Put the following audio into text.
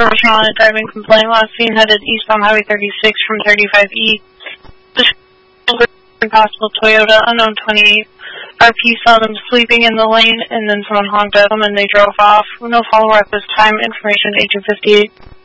Sean, a driving complaint. Last seen headed eastbound Highway 36 from 35E. Possible Toyota, unknown 28. RP saw them sleeping in the lane, and then someone honked at them, and they drove off. No follow-up this time. Information 1858.